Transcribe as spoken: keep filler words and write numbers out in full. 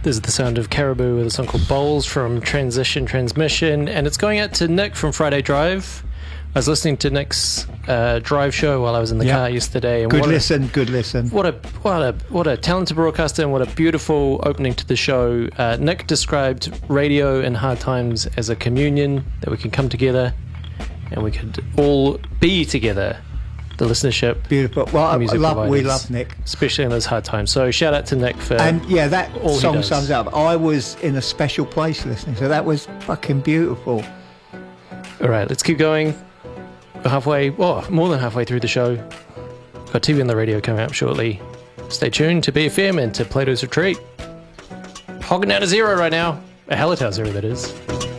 This is the sound of Caribou with a song called Bowls from Transition Transmission, and it's going out to Nick from Friday Drive. I was listening to Nick's uh, drive show while I was in the yep. car yesterday. And good what listen, a, good listen. What a what a what a talented broadcaster and what a beautiful opening to the show. Uh, Nick described radio in hard times as a communion that we can come together and we could all be together. The listenership, beautiful. Well, I, I love, we love Nick, especially in those hard times. So shout out to Nick for and yeah, that all song sums up. I was in a special place listening, so that was fucking beautiful. All right, let's keep going. We're halfway, well, more than halfway through the show. Got T V on the radio coming up shortly. Stay tuned to B F M and to Plato's Retreat. Hogging down a zero right now, a Hallertau zero that is.